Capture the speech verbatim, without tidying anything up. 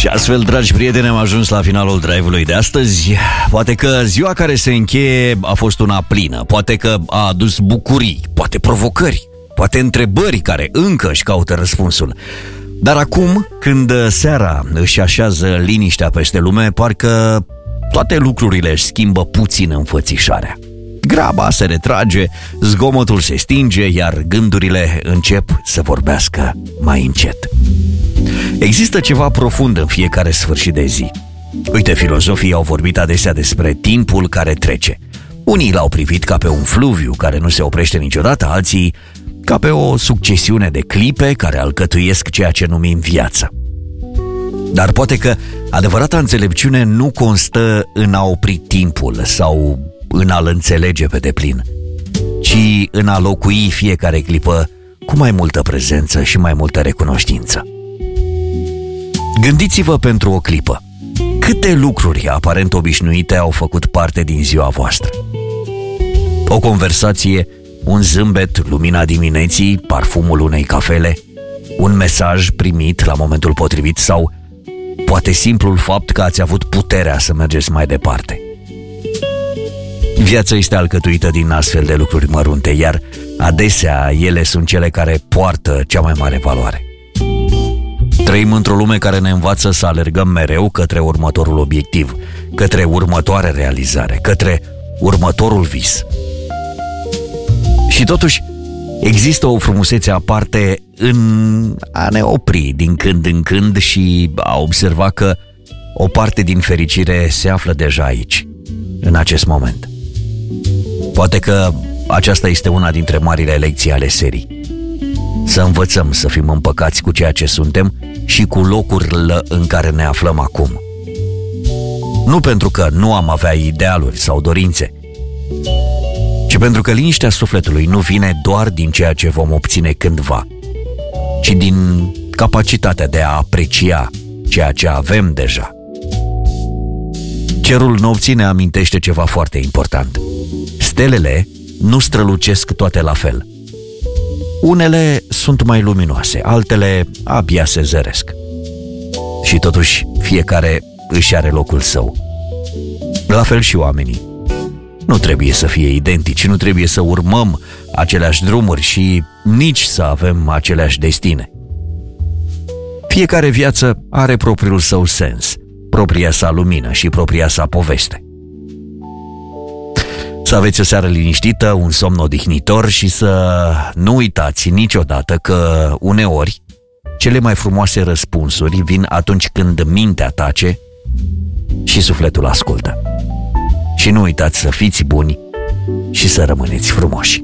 Și astfel, dragi prieteni, am ajuns la finalul drive-ului de astăzi. Poate că ziua care se încheie a fost una plină, poate că a adus bucurii, poate provocări, poate întrebări care încă își caută răspunsul. Dar acum, când seara își așează liniștea peste lume, parcă toate lucrurile își schimbă puțin înfățișarea. Graba se retrage, zgomotul se stinge, iar gândurile încep să vorbească mai încet. Există ceva profund în fiecare sfârșit de zi. Uite, filozofii au vorbit adesea despre timpul care trece. Unii l-au privit ca pe un fluviu care nu se oprește niciodată, alții ca pe o succesiune de clipe care alcătuiesc ceea ce numim viață. Dar poate că adevărata înțelepciune nu constă în a opri timpul sau în a-l înțelege pe deplin, ci în a locui fiecare clipă cu mai multă prezență și mai multă recunoștință. Gândiți-vă pentru o clipă. Câte lucruri aparent obișnuite au făcut parte din ziua voastră? O conversație, un zâmbet, lumina dimineții, parfumul unei cafele, un mesaj primit la momentul potrivit sau poate simplul fapt că ați avut puterea să mergeți mai departe. Viața este alcătuită din astfel de lucruri mărunte, iar adesea ele sunt cele care poartă cea mai mare valoare. Trăim într-o lume care ne învață să alergăm mereu către următorul obiectiv, către următoarea realizare, către următorul vis. Și totuși, există o frumusețe aparte în a ne opri din când în când și a observa că o parte din fericire se află deja aici, în acest moment. Poate că aceasta este una dintre marile lecții ale serii. Să învățăm să fim împăcați cu ceea ce suntem și cu locurile în care ne aflăm acum. Nu pentru că nu am avea idealuri sau dorințe, ci pentru că liniștea sufletului nu vine doar din ceea ce vom obține cândva, ci din capacitatea de a aprecia ceea ce avem deja. Cerul nopții ne amintește ceva foarte important. Stelele nu strălucesc toate la fel. Unele sunt mai luminoase, altele abia se zăresc. Și totuși fiecare își are locul său. La fel și oamenii. Nu trebuie să fie identici, nu trebuie să urmăm aceleași drumuri și nici să avem aceleași destine. Fiecare viață are propriul său sens, propria sa lumină și propria sa poveste. Să aveți o seară liniștită, un somn odihnitor și să nu uitați niciodată că uneori cele mai frumoase răspunsuri vin atunci când mintea tace și sufletul ascultă. Și nu uitați să fiți buni și să rămâneți frumoși.